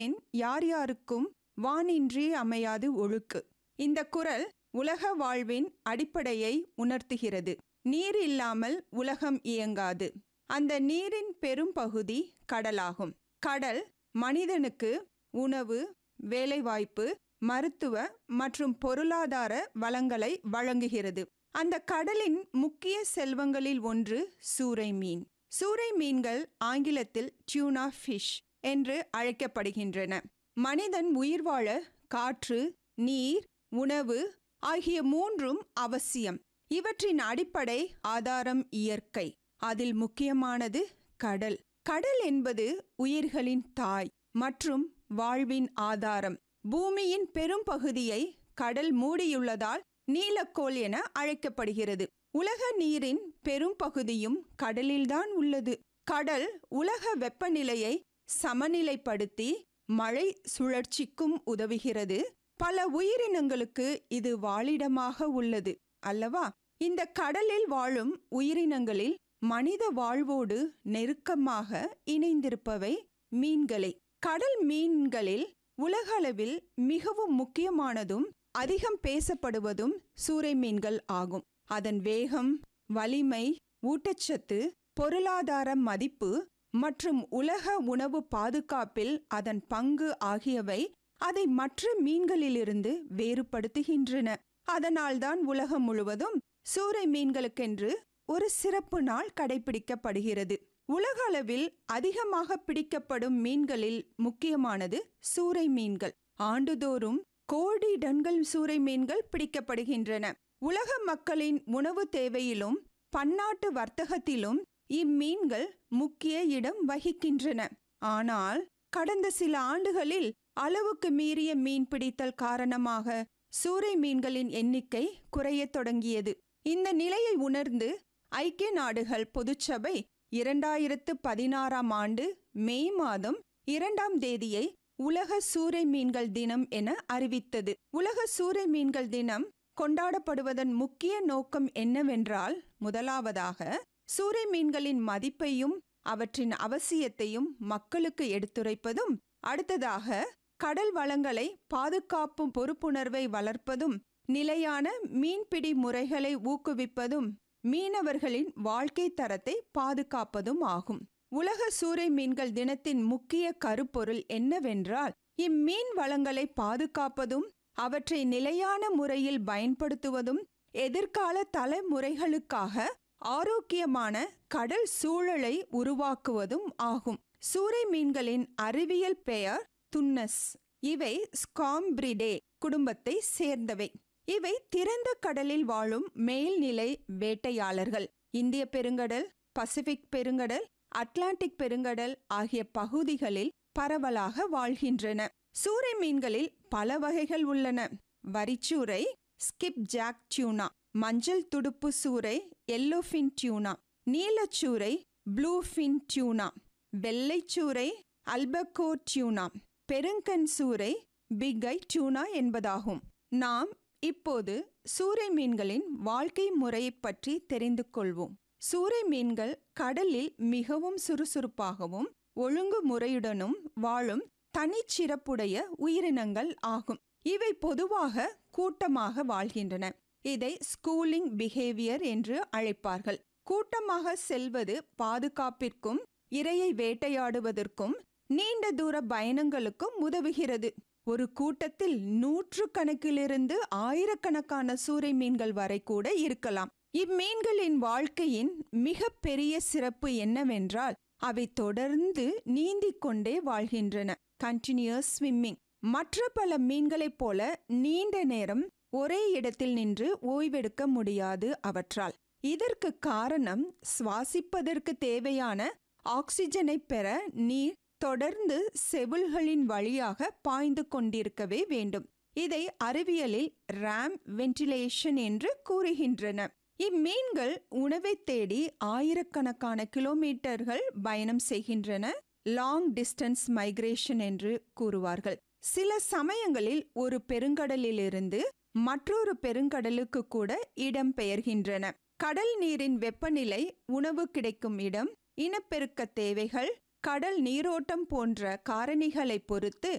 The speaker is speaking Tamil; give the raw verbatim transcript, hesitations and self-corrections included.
யார் யாருக்கும் வானின்றி அமையாது ஒழுக்கு. இந்த குறள் உலக வாழ்வின் அடிப்படையை உணர்த்துகிறது. நீர் இல்லாமல் உலகம் இயங்காது. அந்த நீரின் பெரும் பகுதி கடலாகும். கடல் மனிதனுக்கு உணவு, வேலைவாய்ப்பு, மருத்துவ மற்றும் பொருளாதார வளங்களை வழங்குகிறது. அந்த கடலின் முக்கிய செல்வங்களில் ஒன்று சூறை மீன். சூறை மீன்கள் ஆங்கிலத்தில் டியூனா ஃபிஷ் என்று அழைக்கப்படுகின்றன. மனிதன் உயிர் வாழ காற்று, நீர், உணவு ஆகிய மூன்றும் அவசியம். இவற்றின் அடிப்படை ஆதாரம் இயற்கை. அதில் முக்கியமானது கடல். கடல் என்பது உயிர்களின் தாய் மற்றும் வாழ்வின் ஆதாரம். பூமியின் பெரும் பகுதியை கடல் மூடியுள்ளதால் நீலக்கோள் என அழைக்கப்படுகிறது. உலக நீரின் பெரும் பகுதியும் கடலில்தான் உள்ளது. கடல் உலக வெப்பநிலையை சமநிலைப்படுத்தி மழை சுழற்சிக்கும் உதவுகிறது. பல உயிரினங்களுக்கு இது வாழிடமாக உள்ளது அல்லவா? இந்த கடலில் வாழும் உயிரினங்களில் மனித வாழ்வோடு நெருக்கமாக இணைந்திருப்பவை மீன்களே. கடல் மீன்களில் உலகளவில் மிகவும் முக்கியமானதும் அதிகம் பேசப்படுவதும் சூறை மீன்கள் ஆகும். அதன் வேகம், வலிமை, ஊட்டச்சத்து, பொருளாதார மதிப்பு மற்றும் உலக உணவு பாதுகாப்பில் அதன் பங்கு ஆகியவை அதை மற்ற மீன்களிலிருந்து வேறுபடுத்துகின்றன. அதனால்தான் உலகம் முழுவதும் சூறை மீன்களுக்கென்று ஒரு சிறப்பு நாள் கடைபிடிக்கப்படுகிறது. உலக அளவில் அதிகமாக பிடிக்கப்படும் மீன்களில் முக்கியமானது சூறை மீன்கள். ஆண்டுதோறும் கோடி டன்கள் சூறை மீன்கள் பிடிக்கப்படுகின்றன. உலக மக்களின் உணவு தேவையிலும் பன்னாட்டு வர்த்தகத்திலும் இம்மீன்கள் முக்கிய இடம் வகிக்கின்றன. ஆனால் கடந்த சில ஆண்டுகளில் அளவுக்கு மீறிய மீன் பிடித்தல் காரணமாக சூறை மீன்களின் எண்ணிக்கை குறையத் தொடங்கியது. இந்த நிலையை உணர்ந்து ஐக்கிய நாடுகள் பொதுச்சபை இரண்டாயிரத்து பதினாறாம் ஆண்டு மே மாதம் இரண்டாம் தேதியை உலக சூறை மீன்கள் தினம் என அறிவித்தது. உலக சூறை மீன்கள் தினம் கொண்டாடப்படுவதன் முக்கிய நோக்கம் என்னவென்றால், முதலாவதாக சூறை மீன்களின் மதிப்பையும் அவற்றின் அவசியத்தையும் மக்களுக்கு எடுத்துரைப்பதும், அடுத்ததாக கடல் வளங்களை பாதுகாப்பும் பொறுப்புணர்வை வளர்ப்பதும், நிலையான மீன்பிடி முறைகளை ஊக்குவிப்பதும், மீனவர்களின் வாழ்க்கை தரத்தை பாதுகாப்பதும் ஆகும். உலக சூறை மீன்கள் தினத்தின் முக்கிய கருப்பொருள் என்னவென்றால், இம்மீன் வளங்களை பாதுகாப்பதும் அவற்றை நிலையான முறையில் பயன்படுத்துவதும் எதிர்கால தலைமுறைகளுக்காக ஆரோக்கியமான கடல் சூழலை உருவாக்குவதும் ஆகும். சூறை மீன்களின் அறிவியல் பெயர் துன்னஸ். இவை ஸ்காம்பிரிடே குடும்பத்தை சேர்ந்தவை. இவை திறந்த கடலில் வாழும் மேல்நிலை வேட்டையாளர்கள். இந்திய பெருங்கடல், பசிபிக் பெருங்கடல், அட்லாண்டிக் பெருங்கடல் ஆகிய பகுதிகளில் பரவலாக வாழ்கின்றன. சூறை மீன்களில் பல வகைகள் உள்ளன. வரிச்சூறை, ஸ்கிப் ஜாக் டியூனா, மஞ்சள் துடுப்பு சூறை, எல்லோஃபின் டியூனா, நீலச்சூறை, ப்ளூஃபின் டியூனா, வெள்ளைச்சூறை, அல்பகோர் டியூனா, பெருங்கண் சூறை, பிகை டியூனா என்பதாகும். நாம் இப்போது சூறை மீன்களின் வாழ்க்கை முறையை பற்றி தெரிந்து கொள்வோம். சூறை மீன்கள் கடலில் மிகவும் சுறுசுறுப்பாகவும் ஒழுங்குமுறையுடனும் வாழும் தனிச்சிறப்புடைய உயிரினங்கள் ஆகும். இவை பொதுவாக கூட்டமாக வாழ்கின்றன. இதை ஸ்கூலிங் பிஹேவியர் என்று அழைப்பார்கள். கூட்டமாக செல்வது பாதுகாப்பிற்கும் இரையை வேட்டையாடுவதற்கும் நீண்ட தூர பயணங்களுக்கும் உதவுகிறது. ஒரு கூட்டத்தில் நூற்று கணக்கிலிருந்து ஆயிரக்கணக்கான சூறை மீன்கள் வரை கூட இருக்கலாம். இம்மீன்களின் வாழ்க்கையின் மிக பெரிய சிறப்பு என்னவென்றால், அவை தொடர்ந்து நீந்திக் கொண்டே வாழ்கின்றன. Continuous swimming. மற்ற பல மீன்களைப் போல நீண்ட நேரம் ஒரே இடத்தில் நின்று ஓய்வெடுக்க முடியாது அவற்றால். இதற்கு காரணம், சுவாசிப்பதற்கு தேவையான ஆக்சிஜனை பெற நீர் தொடர்ந்து செவுள்களின் வழியாக பாய்ந்து கொண்டிருக்கவே வேண்டும். இதை அறிவியலில் ராம் வென்டிலேஷன் என்று கூறுகின்றன. இம்மீன்கள் உணவை தேடி ஆயிரக்கணக்கான கிலோமீட்டர்கள் பயணம் செய்கின்றன. லாங் டிஸ்டன்ஸ் மைக்ரேஷன் என்று கூறுவார்கள். சில சமயங்களில் ஒரு பெருங்கடலிலிருந்து மற்றொரு பெருங்கடலுக்கு கூட இடம் பெயர்கின்றன. கடல் நீரின் வெப்பநிலை, உணவு கிடைக்கும் இடம், இனப்பெருக்க தேவைகள், கடல் நீரோட்டம் போன்ற காரணிகளை பொறுத்து